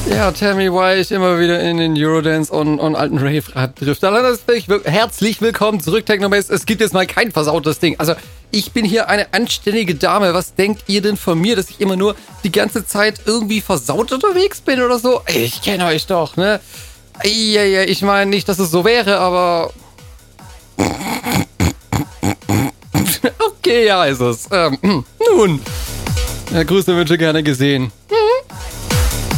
Ja, tell me why ich immer wieder in den Eurodance und alten Rave abdrifte. Herzlich willkommen zurück, Technomates. Es gibt jetzt mal kein versautes Ding. Also, ich bin hier eine anständige Dame. Was denkt ihr denn von mir, dass ich immer nur die ganze Zeit irgendwie versaut unterwegs bin oder so? Ich kenne euch doch, ne? Ja, ich meine nicht, dass es so wäre, aber... Okay, ja, ist es. Nun, Grüße, Wünsche gerne gesehen.